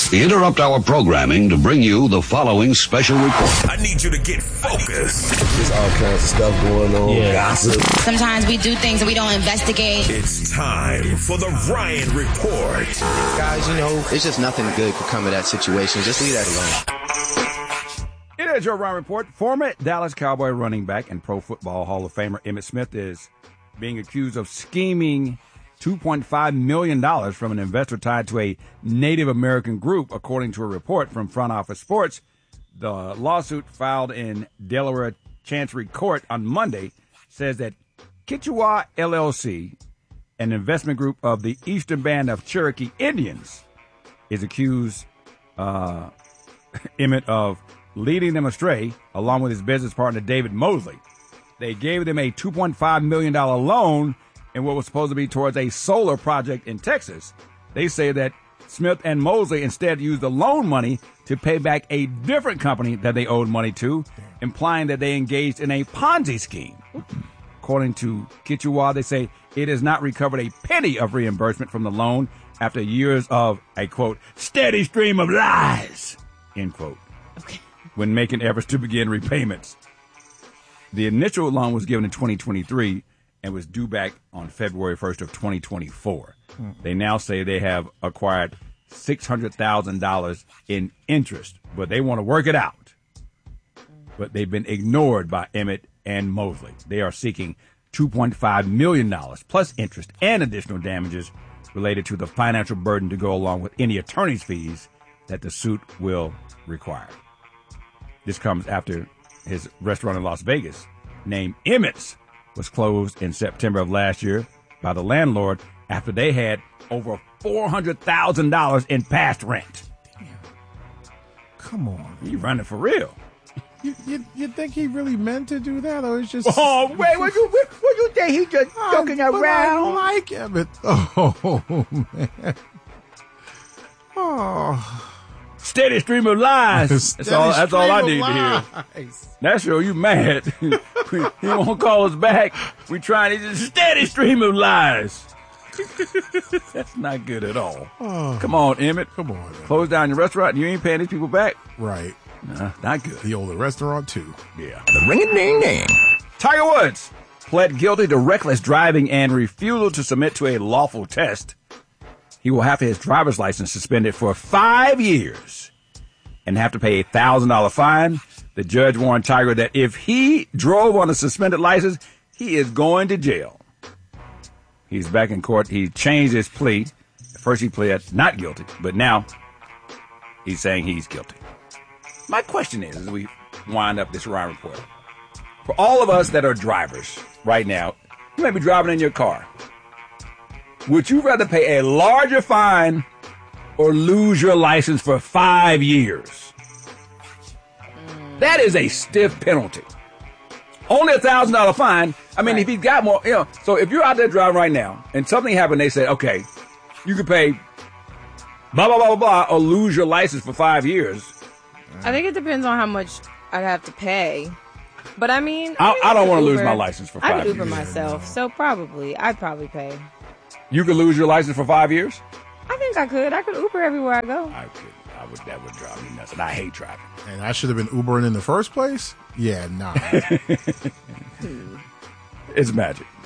Interrupt our programming to bring you the following special report. I need you to get focused. There's all kinds of stuff going on. Yeah. Gossip. Sometimes we do things and we don't investigate. It's time for the Ryan Report. Guys, it's just nothing good could come of that situation. Just leave that alone. It is your Ryan Report. Former Dallas Cowboy running back and Pro Football Hall of Famer Emmitt Smith is being accused of scheming $2.5 million from an investor tied to a Native American group, according to a report from Front Office Sports. The lawsuit filed in Delaware Chancery Court on Monday says that Kichwa LLC, an investment group of the Eastern Band of Cherokee Indians, is accused Emmitt of leading them astray, along with his business partner David Mosley. They gave them a $2.5 million loan in what was supposed to be towards a solar project in Texas. They say that Smith and Mosley instead used the loan money to pay back a different company that they owed money to, implying that they engaged in a Ponzi scheme. According to Kichwa, they say it has not recovered a penny of reimbursement from the loan after years of a, quote, steady stream of lies, end quote, when making efforts to begin repayments. The initial loan was given in 2023 and was due back on February 1st of 2024. They now say they have acquired $600,000 in interest, but they want to work it out. But they've been ignored by Emmitt and Mosley. They are seeking $2.5 million plus interest and additional damages related to the financial burden to go along with any attorney's fees that the suit will require. This comes after his restaurant in Las Vegas, named Emmitt's, was closed in September of last year by the landlord after they had over $400,000 in past rent. Damn. Come on. You running for real. You think he really meant to do that, or it's just... Oh, wait, what you think? He just joking around? I like Emmitt. Oh, man. Oh... Steady stream of lies. That's all I need to hear. That's sure you mad. He won't call us back. We trying to steady stream of lies. That's not good at all. Oh, come on, Emmitt. Come on. Emmitt. Close down your restaurant and you ain't paying these people back? Right. Nah, not good. He owned a restaurant, too. Yeah. The ring-a-ding-ding. Tiger Woods pled guilty to reckless driving and refusal to submit to a lawful test. He will have his driver's license suspended for 5 years and have to pay a $1,000 fine. The judge warned Tiger that if he drove on a suspended license, he is going to jail. He's back in court. He changed his plea. First he pled not guilty, but now he's saying he's guilty. My question is, as we wind up this Ryan Report, for all of us that are drivers right now, you may be driving in your car. Would you rather pay a larger fine or lose your license for 5 years? That is a stiff penalty. Only a $1,000 fine. I mean, if he's got more, so if you're out there driving right now and something happened, they say, okay, you can pay blah, blah, blah, blah, blah, or lose your license for 5 years. I think it depends on how much I'd have to pay. But I mean, I don't want to lose my license for 5 years. I could Uber myself, so I'd probably pay. You could lose your license for 5 years? I think I could. I could Uber everywhere I go. That would drive me nuts, and I hate driving. And I should have been Ubering in the first place? Yeah, nah. It's magic.